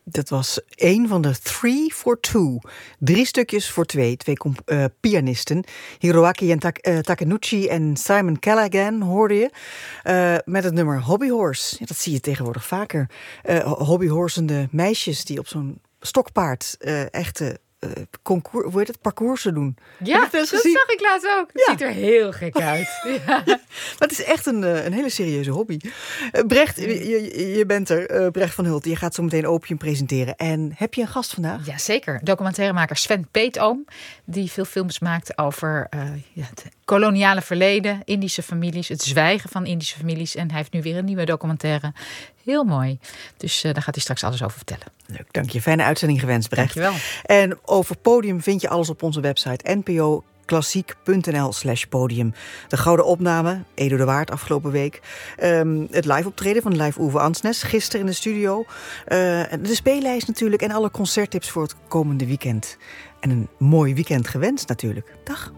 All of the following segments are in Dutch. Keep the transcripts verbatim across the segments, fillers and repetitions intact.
Dat was één van de Three for Two. Drie stukjes voor twee. Twee comp- uh, pianisten. Hiroaki en Tak- uh, Takenouchi en Simon Callaghan hoorde je. Uh, met het nummer Hobbyhorse. Ja, dat zie je tegenwoordig vaker. Uh, hobbyhorsende meisjes die op zo'n stokpaard uh, echte... Uh, concours, hoe heet het? Parcoursen doen. Ja, dat gezien? Zag ik laatst ook. Het ja. ziet er heel gek uit. Ja. Maar het is echt een, een hele serieuze hobby. Uh, Brecht, je, je, je bent er. Uh, Brecht van Hulten, je gaat zo meteen Opium presenteren. En heb je een gast vandaag? Jazeker. Documentairemaker Sven Peetoom. Die veel films maakt over uh, ja, het koloniale verleden. Indische families. Het zwijgen van Indische families. En hij heeft nu weer een nieuwe documentaire. Heel mooi. Dus uh, daar gaat hij straks alles over vertellen. Leuk, dank je. Fijne uitzending gewenst, Brecht. Dank je wel. En over Podium vind je alles op onze website npoklassiek.nl slash podium. De gouden opname, Edo de Waard afgelopen week. Um, het live optreden van Live Uwe Ansnes, gisteren in de studio. Uh, de speellijst natuurlijk en alle concerttips voor het komende weekend. En een mooi weekend gewenst natuurlijk. Dag.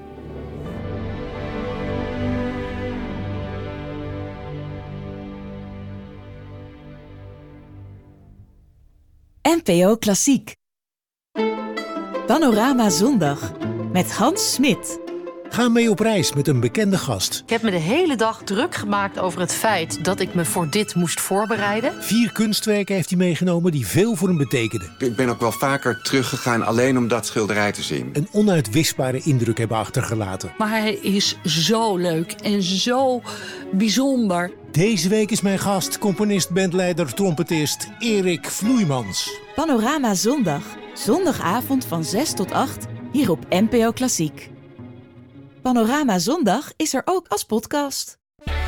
N P O Klassiek. Panorama Zondag met Hans Smit. Ga mee op reis met een bekende gast. Ik heb me de hele dag druk gemaakt over het feit dat ik me voor dit moest voorbereiden. Vier kunstwerken heeft hij meegenomen die veel voor hem betekenden. Ik ben ook wel vaker teruggegaan alleen om dat schilderij te zien. Een onuitwisbare indruk hebben achtergelaten. Maar hij is zo leuk en zo bijzonder. Deze week is mijn gast, componist, bandleider, trompetist Erik Vloeimans. Panorama Zondag. Zondagavond van zes tot acht hier op N P O Klassiek. Panorama Zondag is er ook als podcast.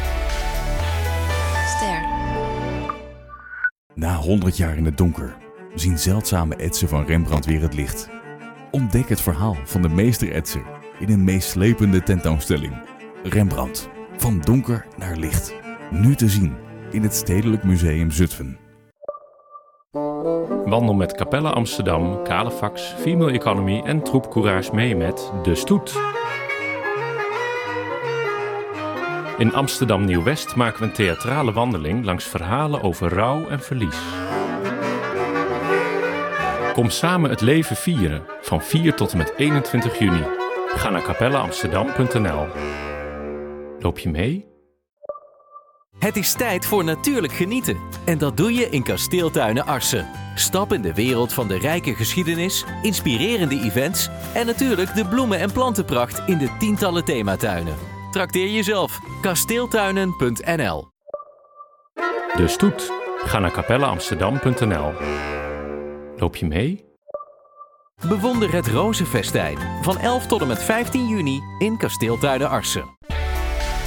Ster. Na honderd jaar in het donker zien zeldzame etsen van Rembrandt weer het licht. Ontdek het verhaal van de meesteretser in een meeslepende tentoonstelling. Rembrandt, van donker naar licht. Nu te zien in het Stedelijk Museum Zutphen. Wandel met Capella Amsterdam, Calefax, Female Economy en Troep Courage mee met De Stoet. In Amsterdam Nieuw-West maken we een theatrale wandeling langs verhalen over rouw en verlies. Kom samen het leven vieren van vier tot en met eenentwintig juni. Ga naar capella amsterdam punt n l. Loop je mee? Het is tijd voor natuurlijk genieten. En dat doe je in Kasteeltuinen Arsen. Stap in de wereld van de rijke geschiedenis, inspirerende events en natuurlijk de bloemen- en plantenpracht in de tientallen thematuinen. Trakteer jezelf. kasteeltuinen punt n l. De Stoet. Ga naar capella amsterdam punt n l. Loop je mee? Bewonder het Rozenfestijn van elf tot en met vijftien juni in Kasteeltuinen Arsen.